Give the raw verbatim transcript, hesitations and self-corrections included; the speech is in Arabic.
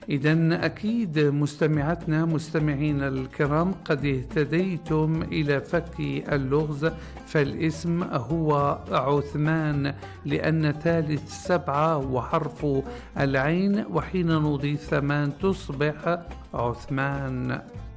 إذن أكيد مستمعتنا مستمعين الكرام قد اهتديتم إلى فك اللغز، فالاسم هو عثمان لأن ثالث سبعة وحرف العين، وحين نضيف ثمان تصبح عثمان.